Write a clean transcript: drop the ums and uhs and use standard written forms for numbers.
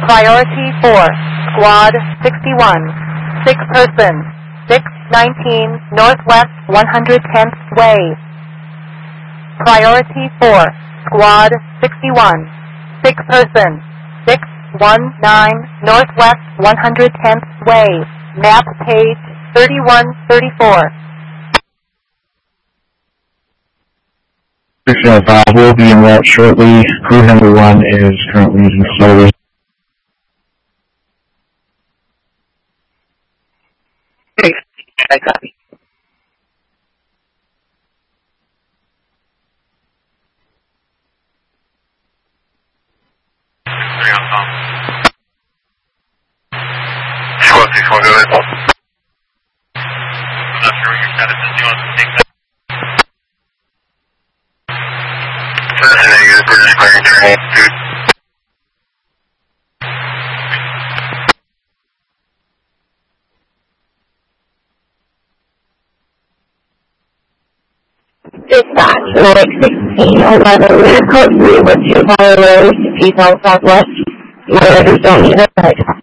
Priority 4, Squad 61, 6 person, 619 Northwest 110th Way. Priority 4, Squad 61, 6 person, 619 Northwest 110th Way. Map page 3134. We'll be en route shortly. Crew number 1 is currently using solar. I copy. Squad 61, go ahead. I'm not sure what your status is. Do you want us to take that? That's a negative. We're just clearing training, dude. Dispatch, Lake 1611, code 3 with 2 fire roads, east on southwest. My orders don't need a